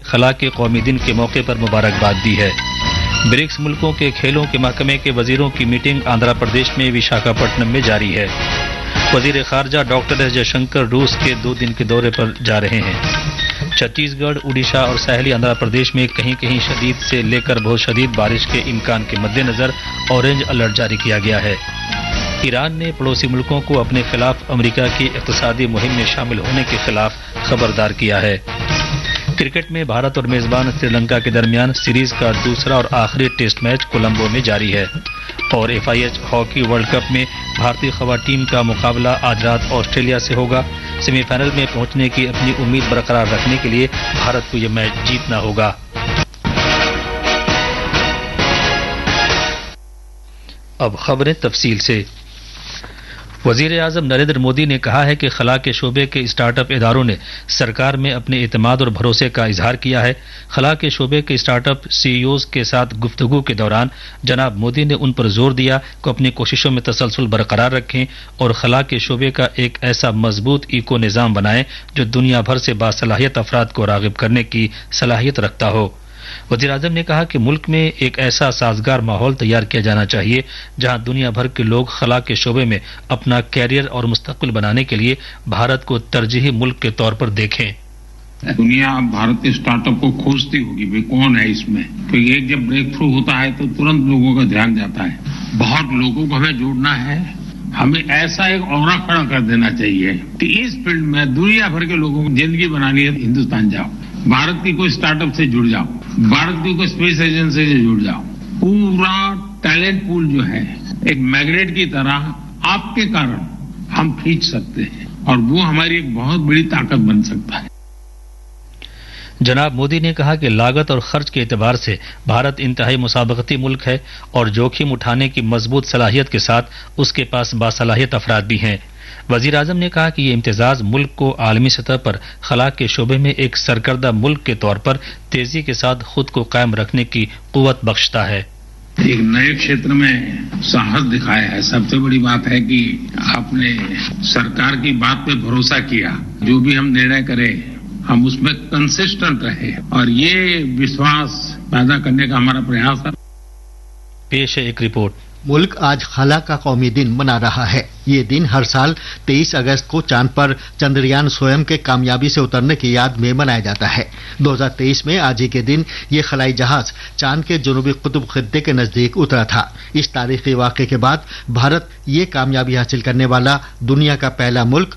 خلا کے قومی دن کے موقع پر مبارکباد دی ہے۔ برکس ملکوں کے کھیلوں کے محکمے کے وزیروں کی میٹنگ آندھرا پردیش میں وشاکھاپٹنم میں جاری ہے۔ وزیر خارجہ ڈاکٹر ایس جے شنکر روس کے 2 دن کے دورے پر جا رہے ہیں۔ چھتیس گڑھ، اڈیشہ اور ساحلی آندھرا پردیش میں کہیں کہیں شدید سے لے کر بہت شدید بارش کے امکان کے مد نظر اورنج الرٹ جاری کیا گیا ہے۔ ایران نے پڑوسی ملکوں کو اپنے خلاف امریکہ کی اقتصادی مہم میں شامل ہونے کے خلاف خبردار کیا ہے۔ کرکٹ میں بھارت اور میزبان سری لنکا کے درمیان سیریز کا دوسرا اور آخری ٹیسٹ میچ کولمبو میں جاری ہے، اور FIH ہاکی ورلڈ کپ میں بھارتی خواتین کا مقابلہ آج رات آسٹریلیا سے ہوگا۔ سیمی فائنل میں پہنچنے کی اپنی امید برقرار رکھنے کے لیے بھارت کو یہ میچ جیتنا ہوگا۔ اب خبریں تفصیل سے۔ وزیر اعظم نریندر مودی نے کہا ہے کہ خلا کے شعبے کے اسٹارٹ اپ اداروں نے سرکار میں اپنے اعتماد اور بھروسے کا اظہار کیا ہے۔ خلا کے شعبے کے اسٹارٹ اپ CEOs کے ساتھ گفتگو کے دوران جناب مودی نے ان پر زور دیا کہ اپنی کوششوں میں تسلسل برقرار رکھیں اور خلا کے شعبے کا ایک ایسا مضبوط ایکو نظام بنائیں جو دنیا بھر سے باصلاحیت افراد کو راغب کرنے کی صلاحیت رکھتا ہو۔ وزیر اعظم نے کہا کہ ملک میں ایک ایسا سازگار ماحول تیار کیا جانا چاہیے جہاں دنیا بھر کے لوگ خلا کے شعبے میں اپنا کیریئر اور مستقبل بنانے کے لیے بھارت کو ترجیحی ملک کے طور پر دیکھیں۔ دنیا اب بھارت کے اسٹارٹ اپ کو کھوجتی ہوگی بھائی کون ہے اس میں، کیونکہ ایک جب بریک تھرو ہوتا ہے تو ترنت لوگوں کا دھیان جاتا ہے۔ بہت لوگوں کو ہمیں جوڑنا ہے، ہمیں ایسا ایک اورا کھڑا کر دینا چاہیے کہ اس فیلڈ میں دنیا بھر کے لوگوں کو زندگی بنانی ہے، ہندوستان جاؤ، بھارت کی کوئی اسٹارٹ اپ سے جڑ جاؤ، بھارت کی کوئی اسپیس ایجنسی سے جڑ جاؤ۔ پورا ٹیلنٹ پول جو ہے ایک میگنیٹ کی طرح آپ کے کارن ہم کھینچ سکتے ہیں، اور وہ ہماری ایک بہت بڑی طاقت بن سکتا ہے۔ جناب مودی نے کہا کہ لاگت اور خرچ کے اعتبار سے بھارت انتہائی مسابقتی ملک ہے اور جوخم اٹھانے کی مضبوط صلاحیت کے ساتھ اس کے پاس باصلاحیت افراد بھی ہیں۔ وزیر اعظم نے کہا کہ یہ امتزاج ملک کو عالمی سطح پر خلا کے شعبے میں ایک سرکردہ ملک کے طور پر تیزی کے ساتھ خود کو قائم رکھنے کی قوت بخشتا ہے۔ ایک نئے چھیتر میں ساہس دکھایا ہے۔ سب سے بڑی بات ہے کہ آپ نے سرکار کی بات پہ بھروسہ کیا، جو بھی ہم نرنے کریں ہم اس میں کنسسٹنٹ رہے، اور یہ وشواس پیدا کرنے کا ہمارا پریاس ہے۔ پیش ہے ایک رپورٹ۔ ملک آج خلا کا قومی دن منا رہا ہے۔ یہ دن ہر سال 23 اگست کو چاند پر چندریان سوئم کے کامیابی سے اترنے کی یاد میں منایا جاتا ہے۔ 2023 میں آج ہی کے دن یہ خلائی جہاز چاند کے جنوبی قطب خطے کے نزدیک اترا تھا۔ اس تاریخی واقعے کے بعد بھارت یہ کامیابی حاصل کرنے والا دنیا کا پہلا ملک